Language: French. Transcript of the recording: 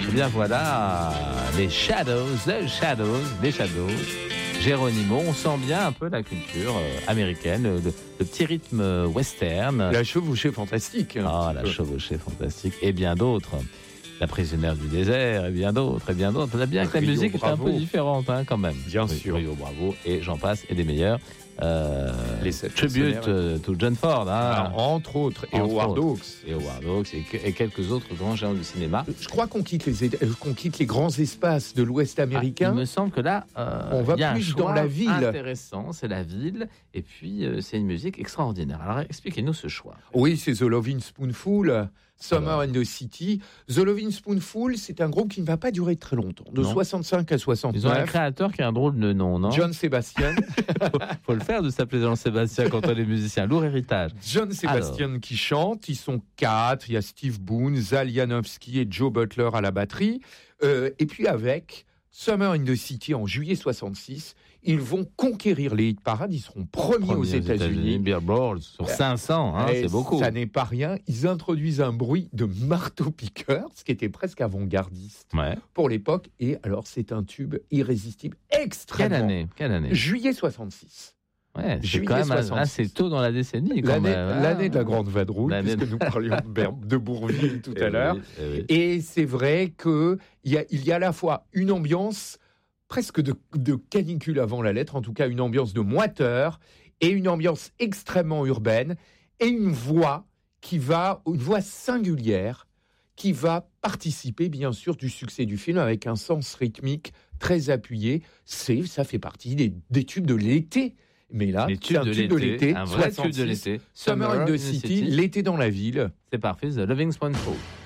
Eh bien voilà, les Shadows, les Shadows. Geronimo, on sent bien un peu la culture américaine, le petit rythme western. La chevauchée fantastique. Ah, la chevauchée fantastique, et bien d'autres. La prisonnière du désert, et bien d'autres, et bien d'autres. On a bien que la Rio musique Bravo. est un peu différente, hein, quand même. Bien sûr. Rio Bravo, et j'en passe, et des meilleurs. Les sept Tribute prisonnières. to John Ford. Hein. Entre autres, et Entre Howard autres. Hawks. Et Howard Hawks, et quelques autres grands géants du cinéma. Je crois qu'on quitte les grands espaces de l'Ouest américain. Il me semble que là, On va il y a un plus choix dans la ville. intéressant, c'est la ville, et puis c'est une musique extraordinaire. Alors expliquez-nous ce choix. Oui, c'est The Lovin' Spoonful, Summer in the City. The Lovin' Spoonful, c'est un groupe qui ne va pas durer très longtemps, de Non. 65 à 69. Ils ont un créateur qui a un drôle de nom, non? John Sebastian. Faut le faire de s'appeler Jean-Sébastien quand on est musicien. Lourd héritage. John Sebastian qui chante. Ils sont 4. Il y a Steve Boone, Zal Janowski et Joe Butler à la batterie. Et puis avec Summer in the City en juillet 66, ils vont conquérir les hit parades. Ils seront premiers aux États-Unis. Billboard sur 500, hein, c'est beaucoup. Ça n'est pas rien. Ils introduisent un bruit de marteau-piqueur, ce qui était presque avant-gardiste Ouais. pour l'époque. Et alors, c'est un tube irrésistible, extrêmement. Quelle année? Juillet 66. Ouais, c'est Juillet quand même 66. assez tôt dans la décennie. Quand même, hein. L'année de la Grande Vadrouille, L'année puisque nous parlions de Bourville tout Eh à l'heure. oui, eh oui. Et c'est vrai qu'il y a à la fois une ambiance presque de canicule avant la lettre, en tout cas une ambiance de moiteur, et une ambiance extrêmement urbaine, et une voix singulière, qui va participer bien sûr du succès du film avec un sens rythmique très appuyé. Ça fait partie des tubes de l'été. Mais là, c'est un tube de l'été, un vrai 66, tube de l'été. Summer in the City, l'été dans la ville. C'est parfait, The Loving Spoonful.